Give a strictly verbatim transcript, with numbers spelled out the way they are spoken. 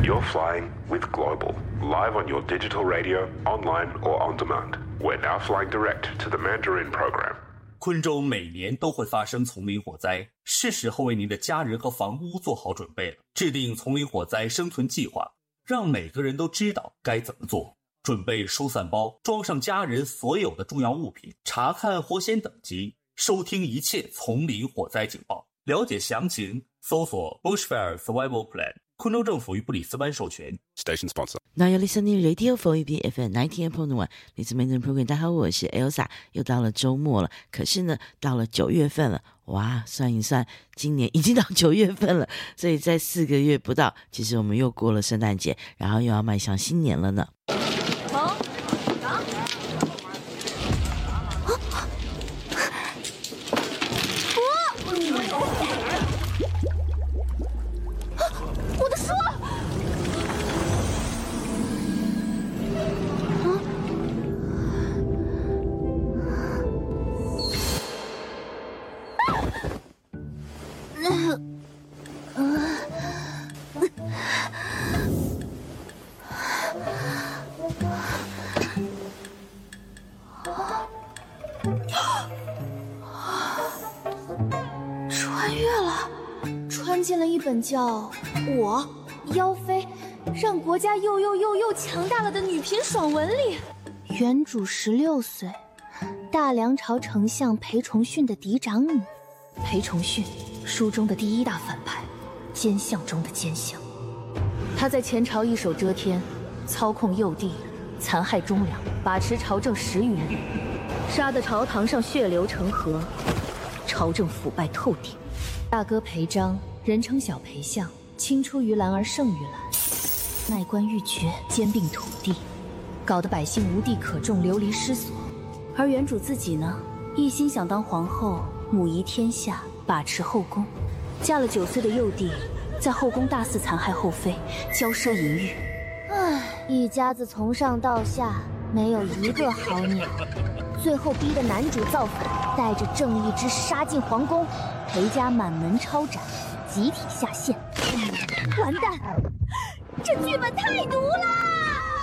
You're flying with Global, live on your digital radio, online or on demand. We're now flying direct to the Mandarin program. 昆州每年都会发生丛林火灾，是时候为您的家人和房屋做好准备了。制定丛林火灾生存计划，让每个人都知道该怎么做。准备疏散包，装上家人所有的重要物品，查看火险等级，收听一切丛林火灾警报。了解详情，搜索 Bushfire Survival Plan。昆州政府与布里斯班授权。 Station sponsor. Now you're listening Radio four A B F M ninety-eight point one. 李子妹的 program， 大家好，我是 Elsa。又到了周末了，可是呢，到了九月份了，哇，算一算，今年已经到九月份了，所以在四个月不到，其实我们又过了圣诞节，然后又要迈向新年了呢。 穿越了，穿进了一本叫《我妖妃让国家又又又又强大了》的女频爽文里。原主十六岁，大梁朝丞相裴崇训的嫡长女。裴崇训，书中的第一大反派，奸相中的奸相。他在前朝一手遮天，操控幼帝，残害忠良，把持朝政十余年，杀得朝堂上血流成河，朝政腐败透顶。大哥裴章，人称小裴相，青出于蓝而胜于蓝，卖官鬻爵，兼并土地，搞得百姓无地可种，流离失所。而原主自己呢，一心想当皇后，母仪天下，把持后宫。嫁了九岁的幼帝，在后宫大肆残害后妃，骄奢淫欲。唉，一家子从上到下没有一个好鸟，最后逼得男主造反，带着正义之杀进皇宫，裴家满门抄斩，集体下线。完蛋，这剧本太毒了！